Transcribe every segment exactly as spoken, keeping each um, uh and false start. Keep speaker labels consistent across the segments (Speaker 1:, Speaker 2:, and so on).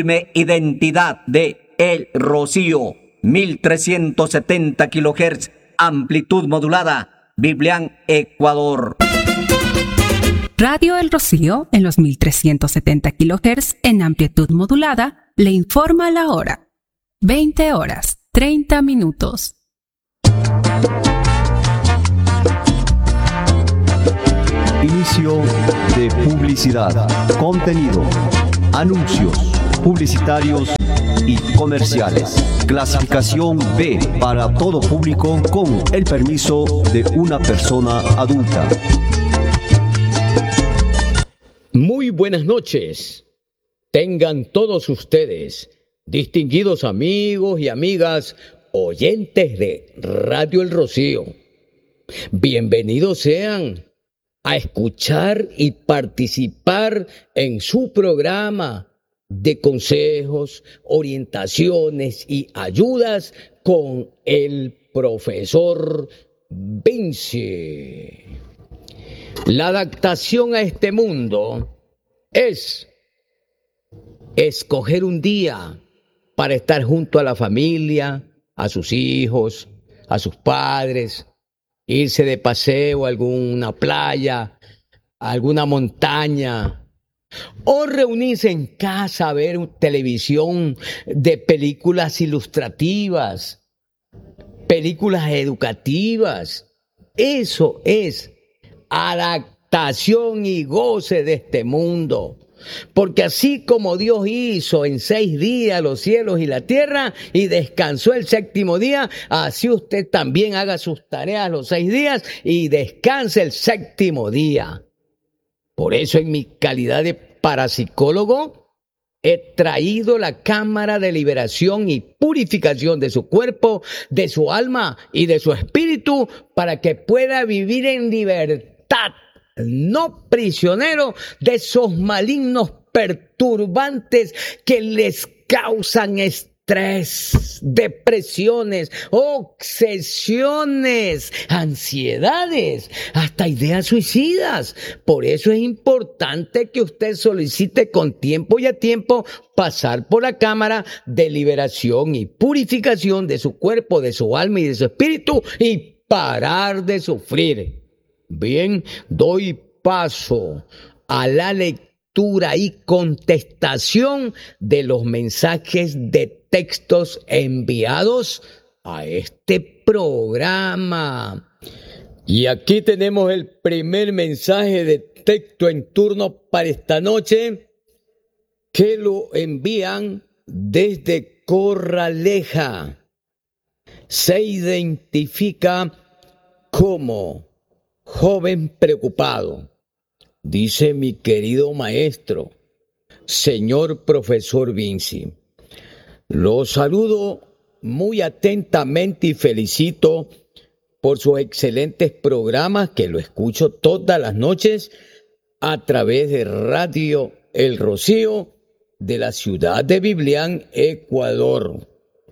Speaker 1: Identidad de El Rocío, mil trescientos setenta kilohertz, amplitud modulada, Biblián, Ecuador.
Speaker 2: Radio El Rocío, en los mil trescientos setenta kilohertz en amplitud modulada, le informa la hora. veinte horas, treinta minutos.
Speaker 3: Inicio de publicidad, contenido, anuncios publicitarios y comerciales. Clasificación B para todo público con el permiso de una persona adulta.
Speaker 4: Muy buenas noches. Tengan todos ustedes, distinguidos amigos y amigas, oyentes de Radio El Rocío. Bienvenidos sean a escuchar y participar en su programa de consejos, orientaciones y ayudas con el profesor Vinci. La adaptación a este mundo es escoger un día para estar junto a la familia, a sus hijos, a sus padres, irse de paseo a alguna playa, a alguna montaña, o reunirse en casa a ver televisión de películas ilustrativas, películas educativas. Eso es adaptación y goce de este mundo. Porque así como Dios hizo en seis días los cielos y la tierra y descansó el séptimo día, así usted también haga sus tareas los seis días y descanse el séptimo día. Por eso, en mi calidad de parapsicólogo, he traído la cámara de liberación y purificación de su cuerpo, de su alma y de su espíritu para que pueda vivir en libertad, no prisionero de esos malignos perturbantes que les causan estrés, depresiones, obsesiones, ansiedades, hasta ideas suicidas. Por eso es importante que usted solicite con tiempo y a tiempo pasar por la cámara de liberación y purificación de su cuerpo, de su alma y de su espíritu y parar de sufrir. Bien, doy paso a la lectura y contestación de los mensajes de textos enviados a este programa. Y aquí tenemos el primer mensaje de texto en turno para esta noche, que lo envían desde Corraleja. Se identifica como joven preocupado. Dice: mi querido maestro, señor profesor Vinci, lo saludo muy atentamente y felicito por sus excelentes programas que lo escucho todas las noches a través de Radio El Rocío de la ciudad de Biblián, Ecuador.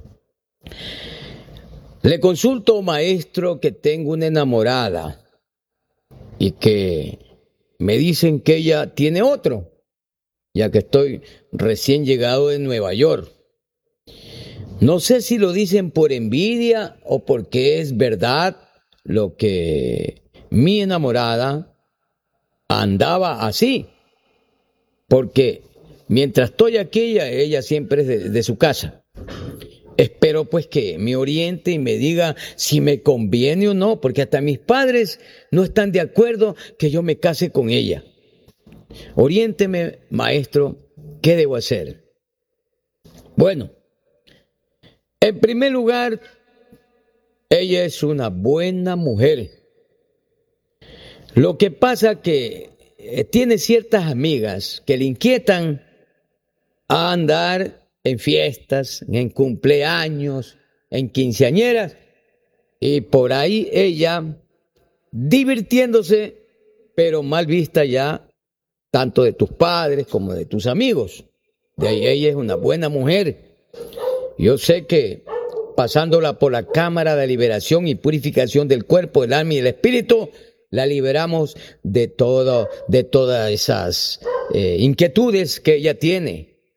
Speaker 4: Le consulto, maestro, que tengo una enamorada y que me dicen que ella tiene otro, ya que estoy recién llegado de Nueva York. No sé si lo dicen por envidia o porque es verdad lo que mi enamorada andaba así, porque mientras estoy aquí, ella, ella siempre es de, de su casa. Espero pues que me oriente y me diga si me conviene o no, porque hasta mis padres no están de acuerdo que yo me case con ella. Oriénteme, maestro, ¿qué debo hacer? Bueno, en primer lugar, ella es una buena mujer. Lo que pasa que eh, tiene ciertas amigas que le inquietan a andar en fiestas, en cumpleaños, en quinceañeras, y por ahí ella divirtiéndose, pero mal vista ya, tanto de tus padres como de tus amigos. De ahí ella es una buena mujer. Yo sé que pasándola por la cámara de liberación y purificación del cuerpo, del alma y del espíritu, la liberamos de todo, de todas esas eh, inquietudes que ella tiene.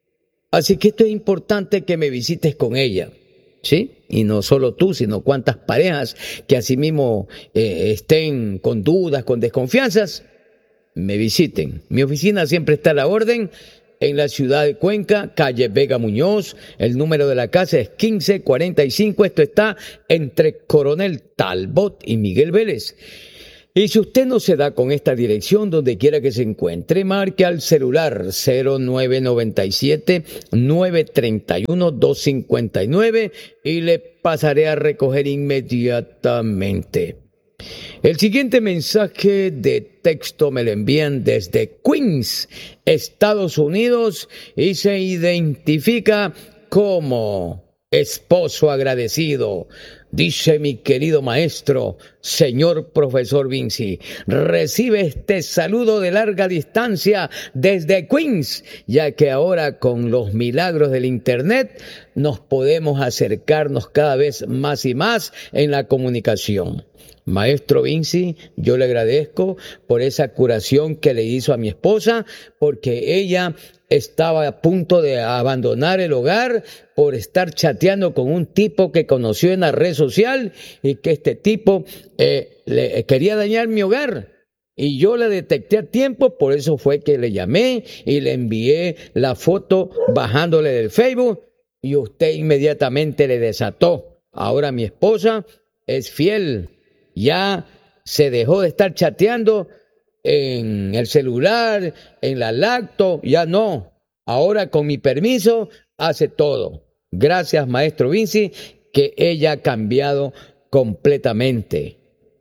Speaker 4: Así que esto es importante que me visites con ella, ¿sí? Y no solo tú, sino cuantas parejas que asimismo eh, estén con dudas, con desconfianzas, me visiten. Mi oficina siempre está a la orden en la ciudad de Cuenca, calle Vega Muñoz. El número de la casa es quince cuarenta y cinco. Esto está entre Coronel Talbot y Miguel Vélez. Y si usted no se da con esta dirección, donde quiera que se encuentre, marque al celular cero nueve nueve siete, nueve tres uno, dos cinco nueve y le pasaré a recoger inmediatamente. El siguiente mensaje de texto me lo envían desde Queens, Estados Unidos, y se identifica como esposo agradecido. Dice mi querido maestro, señor profesor Vinci, recibe este saludo de larga distancia desde Queens, ya que ahora con los milagros del internet nos podemos acercarnos cada vez más y más en la comunicación. Maestro Vinci, yo le agradezco por esa curación que le hizo a mi esposa, porque ella estaba a punto de abandonar el hogar por estar chateando con un tipo que conoció en la red social, y que este tipo eh, le quería dañar mi hogar. Y yo la detecté a tiempo, por eso fue que le llamé y le envié la foto bajándole del Facebook, y usted inmediatamente le desató. Ahora mi esposa es fiel. Ya se dejó de estar chateando en el celular, en la lacto, ya no. Ahora con mi permiso hace todo. Gracias, maestro Vinci, que ella ha cambiado completamente.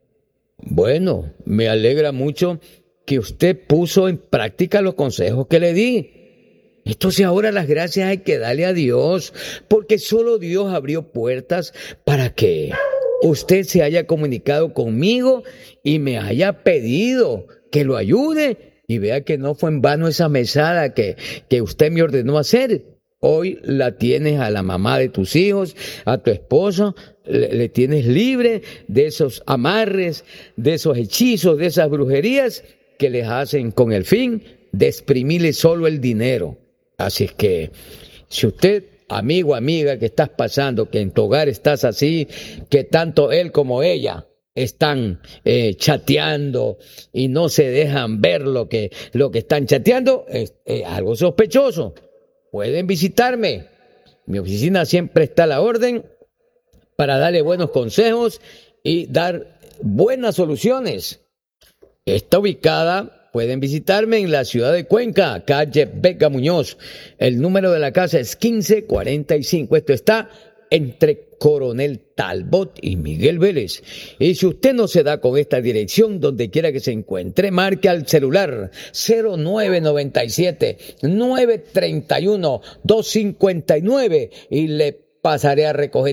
Speaker 4: Bueno, me alegra mucho que usted puso en práctica los consejos que le di. Entonces ahora las gracias hay que darle a Dios, porque solo Dios abrió puertas para que usted se haya comunicado conmigo y me haya pedido que lo ayude, y vea que no fue en vano esa mesada que, que usted me ordenó hacer. Hoy la tienes a la mamá de tus hijos, a tu esposo, le, le tienes libre de esos amarres, de esos hechizos, de esas brujerías que les hacen con el fin de exprimirle solo el dinero. Así es que si usted, amigo, amiga, que estás pasando, que en tu hogar estás así, que tanto él como ella están eh, chateando y no se dejan ver lo que, lo que están chateando, es, es algo sospechoso. Pueden visitarme. Mi oficina siempre está a la orden para darle buenos consejos y dar buenas soluciones. Está ubicada, pueden visitarme en la ciudad de Cuenca, calle Vega Muñoz. El número de la casa es quince cuarenta y cinco. Esto está entre Coronel Talbot y Miguel Vélez. Y si usted no se da con esta dirección, donde quiera que se encuentre, marque al celular cero nueve nueve siete, nueve tres uno, dos cinco nueve y le pasaré a recoger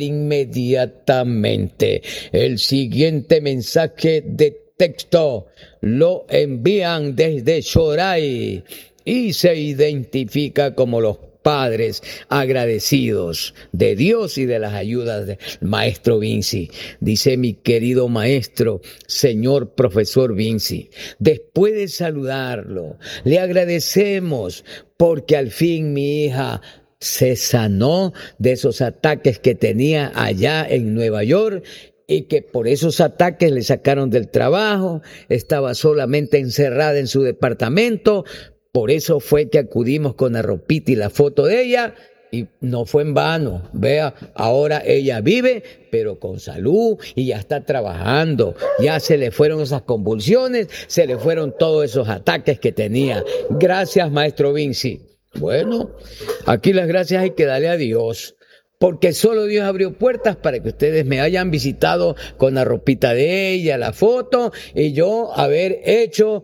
Speaker 4: inmediatamente. El siguiente mensaje de texto lo envían desde Shoray y se identifica como los padres agradecidos de Dios y de las ayudas del maestro Vinci. Dice mi querido maestro, señor profesor Vinci, después de saludarlo, le agradecemos porque al fin mi hija se sanó de esos ataques que tenía allá en Nueva York, y que por esos ataques le sacaron del trabajo, estaba solamente encerrada en su departamento. Por eso fue que acudimos con la ropita y la foto de ella, y no fue en vano. Vea, ahora ella vive, pero con salud, y ya está trabajando. Ya se le fueron esas convulsiones, se le fueron todos esos ataques que tenía. Gracias, maestro Vinci. Bueno, aquí las gracias hay que darle a Dios, porque solo Dios abrió puertas para que ustedes me hayan visitado con la ropita de ella, la foto, y yo haber hecho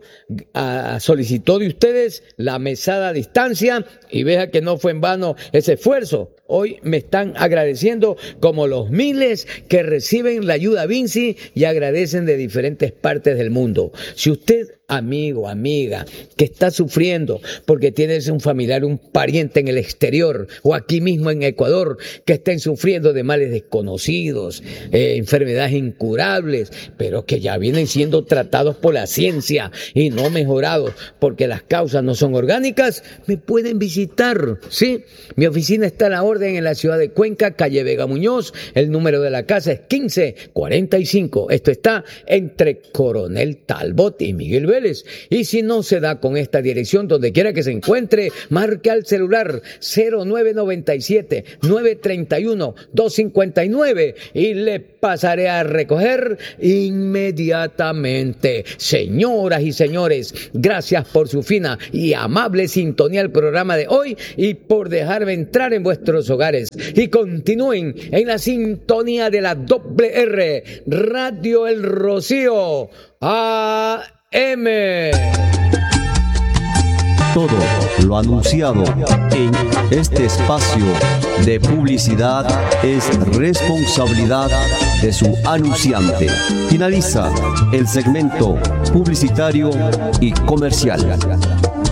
Speaker 4: a solicitud de ustedes la mesada a distancia, y vea que no fue en vano ese esfuerzo. Hoy me están agradeciendo como los miles que reciben la ayuda Vinci y agradecen de diferentes partes del mundo. Si usted amigo, amiga, que está sufriendo porque tienes un familiar, un pariente en el exterior o aquí mismo en Ecuador que estén sufriendo de males desconocidos, eh, enfermedades incurables, pero que ya vienen siendo tratados por la ciencia y no mejorados porque las causas no son orgánicas, me pueden visitar, ¿sí? Mi oficina está a la orden en la ciudad de Cuenca, calle Vega Muñoz, el número de la casa es quince cuarenta y cinco, esto está entre Coronel Talbot y Miguel Vélez, y si no se da con esta dirección, donde quiera que se encuentre, marque al celular cero nueve nueve siete, nueve tres uno, dos cinco nueve y le pasaré a recoger inmediatamente. Señoras y señores, gracias por su fina y amable sintonía al programa de hoy y por dejarme entrar en vuestros hogares. Y continúen en la sintonía de la doble R, Radio El Rocío A M.
Speaker 3: Todo lo anunciado en este espacio de publicidad es responsabilidad de su anunciante. Finaliza el segmento publicitario y comercial.